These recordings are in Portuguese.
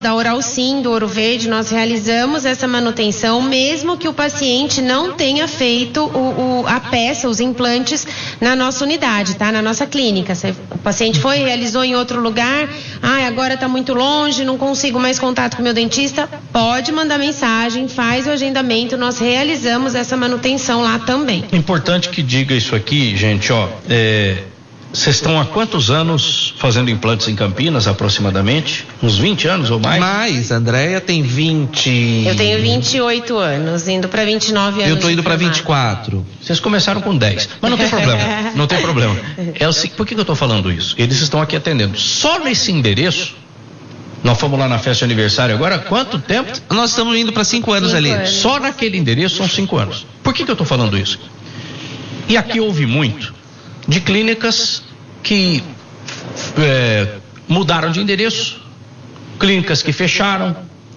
Da Oral Sim, do Ouro Verde, nós realizamos essa manutenção, mesmo que o paciente não tenha feito a peça, os implantes na nossa unidade, tá? Na nossa clínica. O paciente realizou em outro lugar, agora está muito longe, não consigo mais contato com o meu dentista, pode mandar mensagem, faz o agendamento, nós realizamos essa manutenção lá também. Importante que diga isso aqui, gente, vocês estão há quantos anos fazendo implantes em Campinas, aproximadamente? Uns 20 anos ou mais? Mais, Andréia tem 20... Eu tenho 28 anos, indo para 29 anos. Eu estou indo para 24. Vocês começaram com 10, mas não tem problema, não tem problema. Por que eu estou falando isso? Eles estão aqui atendendo. Só nesse endereço, nós fomos lá na festa de aniversário agora, quanto tempo? Nós estamos indo para 5 anos ali. Só naquele endereço são 5 anos. Por que eu estou falando isso? E aqui houve muito de clínicas que mudaram de endereço, clínicas que fecharam,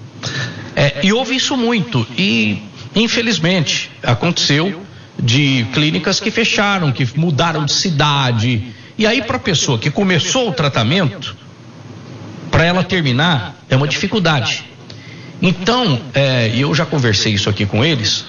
e houve isso muito, e infelizmente aconteceu de clínicas que fecharam, que mudaram de cidade, e aí para a pessoa que começou o tratamento, para ela terminar é uma dificuldade. Então, eu já conversei isso aqui com eles.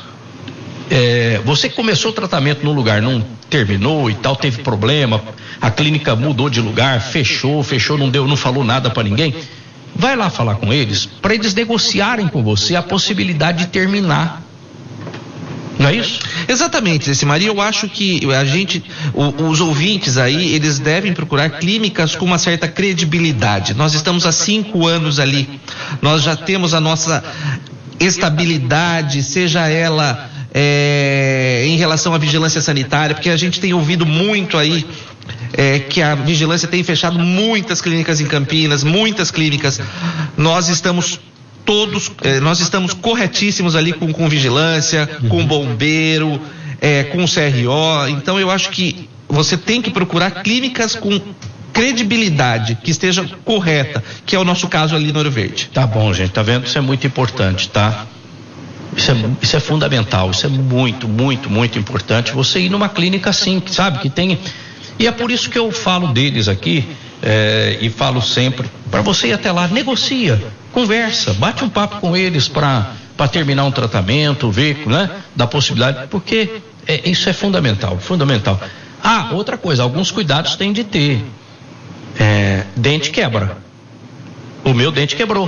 Você que começou o tratamento no lugar, não terminou e tal, teve problema, a clínica mudou de lugar, fechou, não falou nada para ninguém, vai lá falar com eles para eles negociarem com você a possibilidade de terminar. Não é isso? Exatamente, Maria. Eu acho que os ouvintes aí, eles devem procurar clínicas com uma certa credibilidade. Nós estamos há 5 anos ali, nós já temos a nossa estabilidade, seja ela em relação à vigilância sanitária, porque a gente tem ouvido muito aí que a vigilância tem fechado muitas clínicas em Campinas, muitas clínicas. Nós estamos corretíssimos ali com vigilância, com bombeiro, com CRO. Então eu acho que você tem que procurar clínicas com credibilidade, que esteja correta, que é o nosso caso ali no Ouro Verde. Tá bom, gente, tá vendo? Isso é muito importante, tá? Isso é fundamental, isso é muito, muito, muito importante. Você ir numa clínica assim, sabe, que tem. E é por isso que eu falo deles aqui, e falo sempre, para você ir até lá, negocia, conversa, bate um papo com eles para terminar um tratamento, ver, né, da possibilidade, porque isso é fundamental, fundamental. Outra coisa, alguns cuidados tem de ter. Dente quebra. O meu dente quebrou,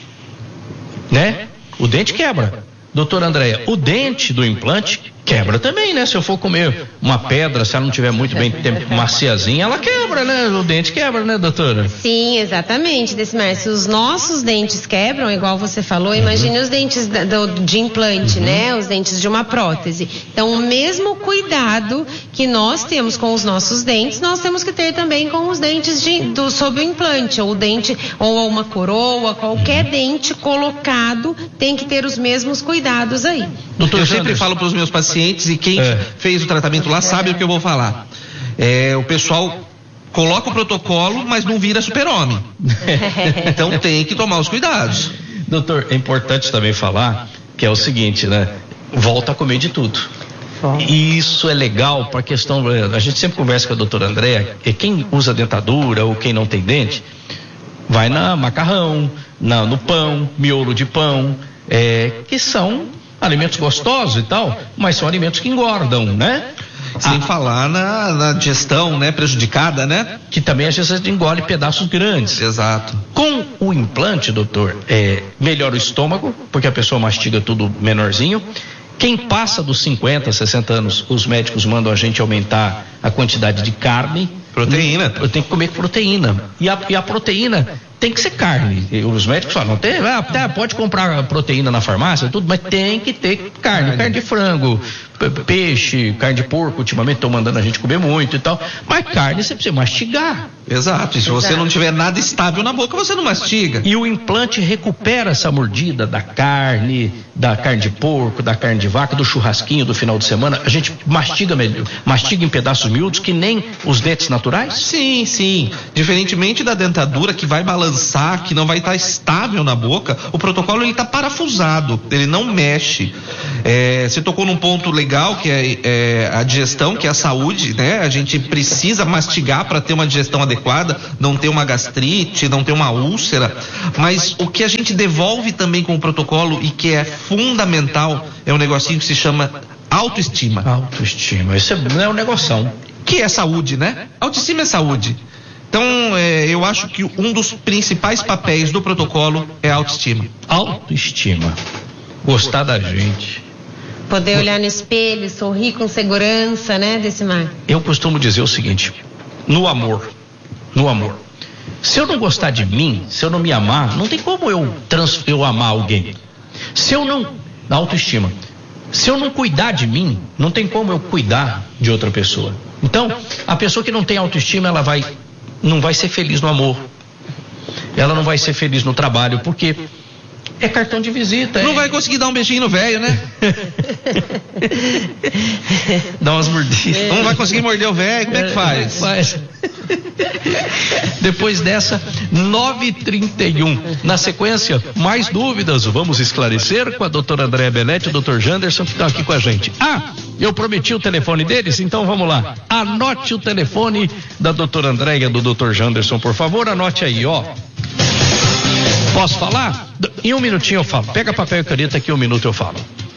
né? O dente quebra. Doutora Andréia, o dente do implante quebra também, né? Se eu for comer uma pedra, se ela não tiver muito bem maciazinha, ela quebra, né? O dente quebra, né, doutora? Sim, exatamente, Decimar. Se os nossos dentes quebram, igual você falou, imagine os dentes de implante, né? Os dentes de uma prótese. Então, o mesmo cuidado que nós temos com os nossos dentes, nós temos que ter também com os dentes sob o implante, ou o dente, ou uma coroa, qualquer dente colocado tem que ter os mesmos cuidados aí. Doutor, eu sempre falo para os meus pacientes, e quem fez o tratamento lá sabe o que eu vou falar. O pessoal coloca o protocolo, mas não vira super-homem. Então tem que tomar os cuidados. Doutor, é importante também falar que é o seguinte, né? Volta a comer de tudo. E isso é legal para a questão. A gente sempre conversa com a doutora Andréia, quem usa dentadura ou quem não tem dente, vai na macarrão, no pão, miolo de pão, que são alimentos gostosos e tal, mas são alimentos que engordam, né? Sem falar na digestão, né? Prejudicada, né? Que também às vezes engole pedaços grandes. Exato. Com o implante, doutor, melhora o estômago, porque a pessoa mastiga tudo menorzinho. Quem passa dos 50, 60 anos, os médicos mandam a gente aumentar a quantidade de carne. Proteína. Eu tenho que comer proteína. E a proteína tem que ser carne. Os médicos falam, pode comprar proteína na farmácia, tudo, mas tem que ter carne. Carne de frango, peixe, carne de porco, ultimamente estão mandando a gente comer muito e tal. Mas carne você precisa mastigar. Exato. E se você não tiver nada estável na boca, você não mastiga. E o implante recupera essa mordida da carne de porco, da carne de vaca, do churrasquinho do final de semana. A gente mastiga em pedaços miúdos, que nem os dentes naturais? Sim, sim. Diferentemente da dentadura, que vai balançar, que não vai estar estável na boca, o protocolo ele está parafusado, ele não mexe. Você tocou num ponto legal legal, que é a digestão, que é a saúde, né? A gente precisa mastigar para ter uma digestão adequada, não ter uma gastrite, não ter uma úlcera. Mas o que a gente devolve também com o protocolo e que é fundamental é um negocinho que se chama autoestima. Autoestima, isso é um negoção. Que é saúde, né? Autoestima é saúde. Então, eu acho que um dos principais papéis do protocolo é a autoestima. Autoestima. Gostar da gente. Poder olhar no espelho, sorrir com segurança, né, Decimar? Eu costumo dizer o seguinte, no amor, se eu não gostar de mim, se eu não me amar, não tem como eu amar alguém. Na autoestima, se eu não cuidar de mim, não tem como eu cuidar de outra pessoa. Então, a pessoa que não tem autoestima, ela não vai ser feliz no amor. Ela não vai ser feliz no trabalho, porque é cartão de visita. Não vai conseguir dar um beijinho no velho, né? Dá umas mordidas. Não vai conseguir morder o velho, como é que faz? Depois dessa, 9h31. Na sequência, mais dúvidas, vamos esclarecer com a doutora Andréa Belletti e o doutor Janderson, que estão aqui com a gente. Eu prometi o telefone deles, então vamos lá. Anote o telefone da doutora Andréa e do doutor Janderson, por favor, anote aí, ó. Posso falar? Em um minutinho eu falo. Pega papel e caneta que em um minuto eu falo.